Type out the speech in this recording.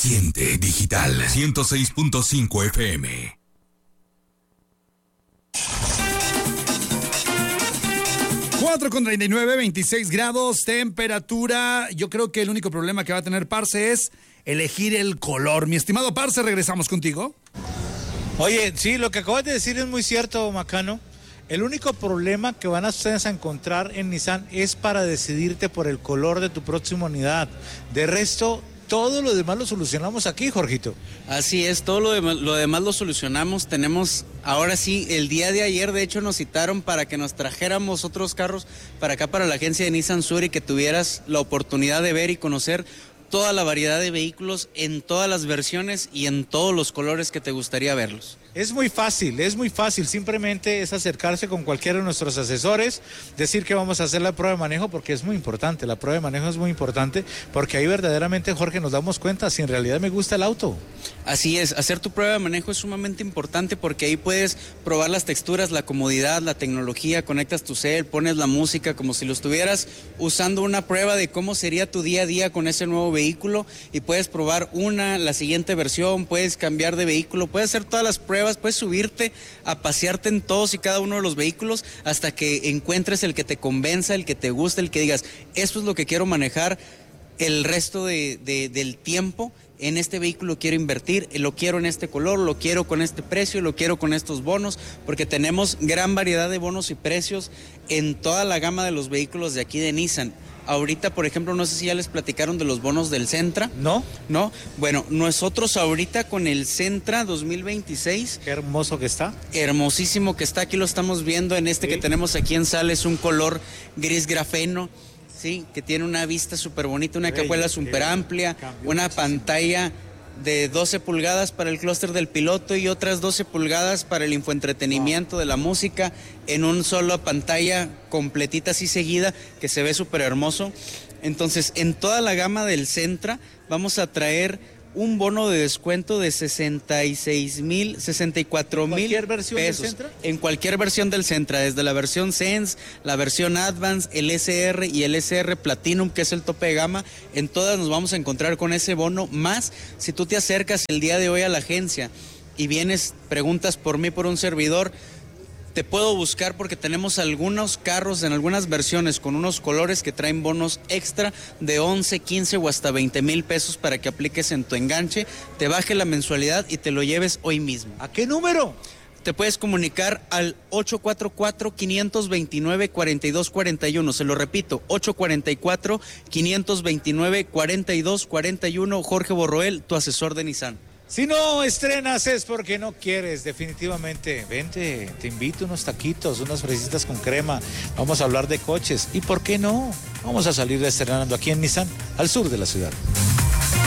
Siente Digital 106.5 FM. 4:39, 26 grados, temperatura. Yo creo que el único problema que va a tener Parce es elegir el color. Mi estimado Parce, regresamos contigo. Oye, sí, lo que acabas de decir es muy cierto, Macano. El único problema que van a ustedes a encontrar en Nissan es para decidirte por el color de tu próxima unidad. De resto, todo lo demás lo solucionamos aquí, Jorgito. Así es, todo lo demás lo solucionamos. Tenemos, ahora sí, el día de ayer, de hecho, nos citaron para que nos trajéramos otros carros para acá, para la agencia de Nissan Sur, y que tuvieras la oportunidad de ver y conocer toda la variedad de vehículos en todas las versiones y en todos los colores que te gustaría verlos. Es muy fácil, simplemente es acercarse con cualquiera de nuestros asesores, decir que vamos a hacer la prueba de manejo, porque es muy importante, la prueba de manejo es muy importante, porque ahí verdaderamente, Jorge, nos damos cuenta si en realidad me gusta el auto. Así es, hacer tu prueba de manejo es sumamente importante, porque ahí puedes probar las texturas, la comodidad, la tecnología, conectas tu cel, pones la música como si lo estuvieras usando una prueba de cómo sería tu día a día con ese nuevo vehículo, y puedes probar la siguiente versión, puedes cambiar de vehículo, puedes hacer todas las pruebas, puedes subirte a pasearte en todos y cada uno de los vehículos hasta que encuentres el que te convenza, el que te guste, el que digas, esto es lo que quiero manejar el resto del tiempo. En este vehículo quiero invertir, lo quiero en este color, lo quiero con este precio, lo quiero con estos bonos, porque tenemos gran variedad de bonos y precios en toda la gama de los vehículos de aquí de Nissan. Ahorita, por ejemplo, no sé si ya les platicaron de los bonos del Sentra. ¿No? Bueno, nosotros ahorita con el Sentra 2026. Qué hermoso que está. Hermosísimo que está, aquí lo estamos viendo en sí. Que tenemos aquí en sala, es un color gris grafeno. Sí, que tiene una vista súper bonita, una cajuela súper amplia, una pantalla de 12 pulgadas para el clúster del piloto y otras 12 pulgadas para el infoentretenimiento de la música, en una sola pantalla completita así seguida, que se ve súper hermoso. Entonces, en toda la gama del Sentra vamos a traer un bono de descuento de 64,000 pesos. En cualquier versión del Sentra, desde la versión Sense, la versión Advance, el SR y el SR Platinum, que es el tope de gama. En todas nos vamos a encontrar con ese bono, más si tú te acercas el día de hoy a la agencia y vienes, preguntas por mí, por un servidor, te puedo buscar porque tenemos algunos carros en algunas versiones con unos colores que traen bonos extra de 11, 15 o hasta 20,000 pesos para que apliques en tu enganche, te baje la mensualidad y te lo lleves hoy mismo. ¿A qué número? Te puedes comunicar al 844-529-4241. Se lo repito, 844-529-4241. Jorge Borroel, tu asesor de Nissan. Si no estrenas es porque no quieres, definitivamente. Vente, te invito unos taquitos, unas fresitas con crema. Vamos a hablar de coches. ¿Y por qué no? Vamos a salir estrenando aquí en Nissan, al sur de la ciudad.